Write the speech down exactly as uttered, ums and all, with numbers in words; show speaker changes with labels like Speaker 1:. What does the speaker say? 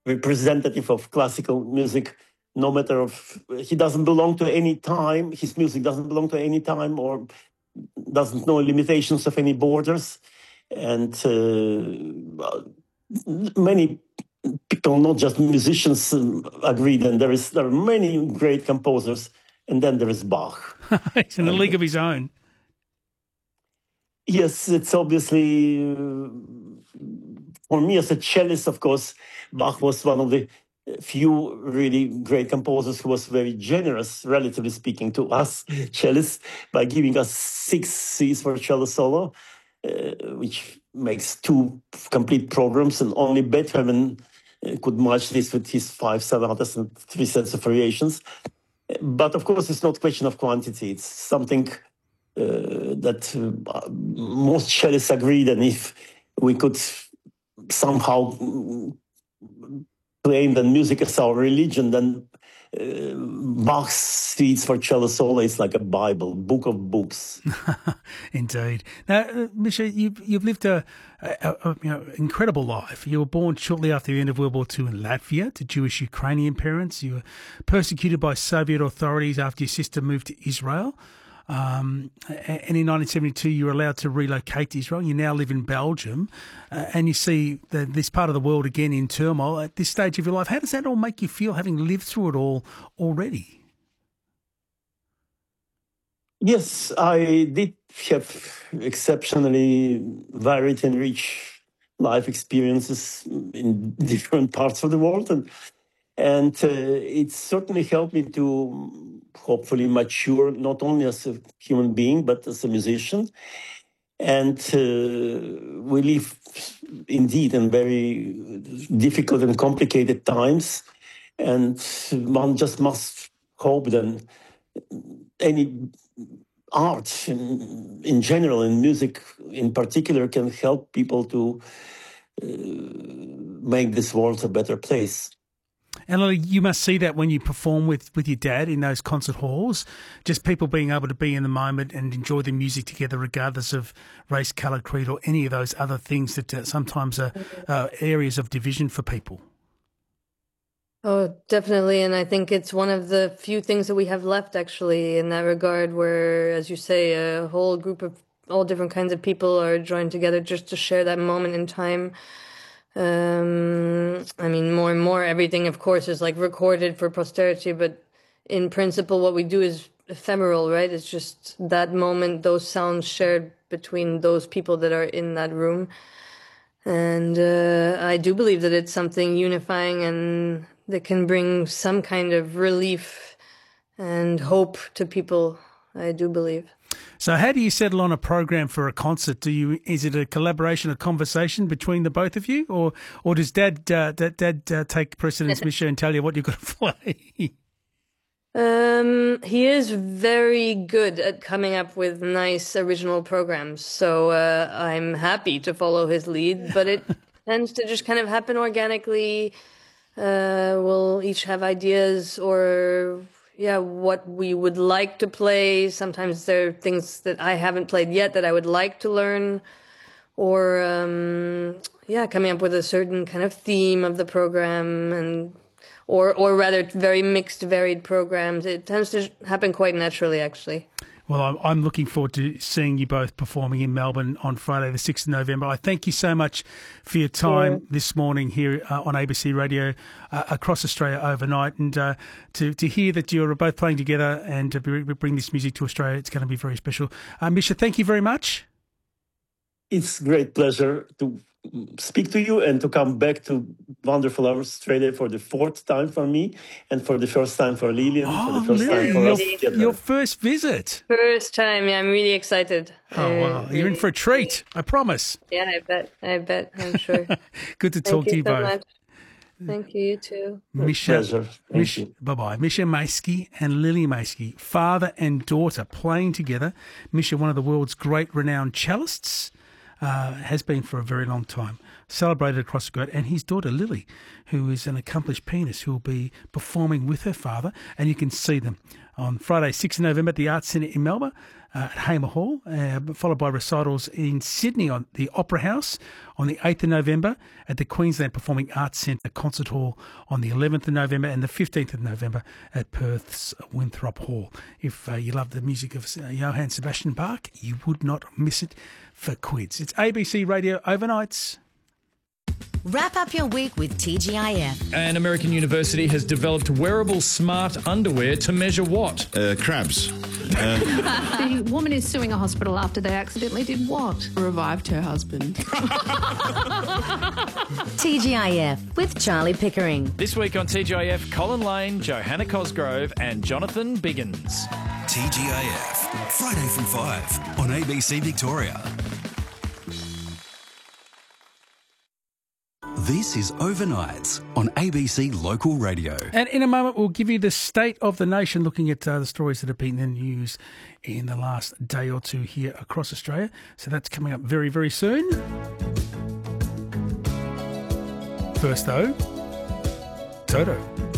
Speaker 1: representative of classical music. No matter of, he doesn't belong to any time. His music doesn't belong to any time or doesn't know limitations of any borders. And uh, many people, not just musicians, um, agree. And there is there are many great composers. And then there is Bach.
Speaker 2: He's in a league of his own.
Speaker 1: Yes, it's obviously, uh, for me as a cellist, of course, Bach was one of the few really great composers who was very generous, relatively speaking, to us cellists by giving us six C's for cello solo, uh, which makes two complete programs, and only Beethoven uh, could match this with his five sonatas and three sets of variations. But of course, it's not a question of quantity. It's something uh, that uh, most cellists agreed, and if we could somehow claim that music is our religion, then uh, Bach's Suites for Cello Solo is like a Bible, book of books.
Speaker 2: Indeed. Now, uh, Misha, you've, you've lived a, a, a you know, incredible life. You were born shortly after the end of World War Two in Latvia to Jewish Ukrainian parents. You were persecuted by Soviet authorities after your sister moved to Israel. Um, and in nineteen seventy-two, you were allowed to relocate to Israel. You now live in Belgium, uh, and you see the, this part of the world again in turmoil at this stage of your life. How does that all make you feel, having lived through it all already?
Speaker 1: Yes, I did have exceptionally varied and rich life experiences in different parts of the world, and and uh, it certainly helped me to hopefully mature not only as a human being but as a musician. And uh, we live indeed in very difficult and complicated times, and one just must hope that any art in, in general and music in particular can help people to uh, make this world a better place.
Speaker 2: And Lily, you must see that when you perform with, with your dad in those concert halls, just people being able to be in the moment and enjoy the music together regardless of race, colour, creed or any of those other things that uh, sometimes are uh, areas of division for people.
Speaker 3: Oh, definitely. And I think it's one of the few things that we have left, actually, in that regard, where, as you say, a whole group of all different kinds of people are joined together just to share that moment in time. Um, I mean, more and more, everything, of course, is like recorded for posterity, but in principle, what we do is ephemeral, right? It's just that moment, those sounds shared between those people that are in that room. And uh, I do believe that it's something unifying and that can bring some kind of relief and hope to people, I do believe.
Speaker 2: So how do you settle on a program for a concert? Do you is it a collaboration, a conversation between the both of you, or or does Dad uh, Dad, Dad uh, take precedence, Misha, and tell you what you've got to play?
Speaker 3: Um, he is very good at coming up with nice original programs, so uh, I'm happy to follow his lead. But it tends to just kind of happen organically. Uh, we'll each have ideas or. Yeah, what we would like to play. Sometimes there are things that I haven't played yet that I would like to learn, or um, yeah, coming up with a certain kind of theme of the program, and or or rather very mixed, varied programs. It tends to happen quite naturally, actually.
Speaker 2: Well, I'm, I'm looking forward to seeing you both performing in Melbourne on Friday, the sixth of November. I thank you so much for your time yeah. this morning here uh, on A B C Radio uh, across Australia overnight. And uh, to, to hear that you're both playing together and to bring this music to Australia, it's going to be very special. Uh, Misha, thank you very much.
Speaker 1: It's a great pleasure to speak to you and to come back to wonderful Australia for the fourth time for me and for the first time for Lillian.
Speaker 2: Oh,
Speaker 1: for the first
Speaker 2: Lily,
Speaker 1: time for
Speaker 2: your,
Speaker 1: us together.
Speaker 2: Your first visit.
Speaker 3: First time, yeah, I'm really excited.
Speaker 2: Oh, wow. You're in for a treat, I promise.
Speaker 3: Yeah, I bet. I bet, I'm sure.
Speaker 2: Good to talk
Speaker 3: Thank
Speaker 2: to you,
Speaker 3: you so
Speaker 2: both.
Speaker 3: much. Thank you, you too.
Speaker 2: Misha,
Speaker 1: pleasure. Thank
Speaker 2: Misha,
Speaker 1: you.
Speaker 2: bye-bye. Misha Mayski and Lily Mayski, father and daughter, playing together. Misha, one of the world's great renowned cellists. uh, has been for a very long time, celebrated across the globe, and his daughter Lily, who is an accomplished pianist, who will be performing with her father, and you can see them on Friday, sixth of November at the Arts Centre in Melbourne, uh, at Hamer Hall, uh, followed by recitals in Sydney on the Opera House on the eighth of November, at the Queensland Performing Arts Centre Concert Hall on the eleventh of November, and the fifteenth of November at Perth's Winthrop Hall. If uh, you love the music of uh, Johann Sebastian Bach, you would not miss it for quids. It's A B C Radio Overnights.
Speaker 4: Wrap up your week with T G I F.
Speaker 5: An American university has developed wearable smart underwear to measure what?
Speaker 6: Uh, crabs. Uh,
Speaker 7: The woman is suing a hospital after they accidentally did what?
Speaker 8: Revived her husband.
Speaker 4: T G I F with Charlie Pickering.
Speaker 5: This week on T G I F, Colin Lane, Johanna Cosgrove and Jonathan Biggins.
Speaker 9: T G I F, Friday from five on A B C Victoria. This is Overnights on A B C Local Radio.
Speaker 2: And in a moment, we'll give you the state of the nation, looking at uh, the stories that have been in the news in the last day or two here across Australia. So that's coming up very, very soon. First, though, Toto.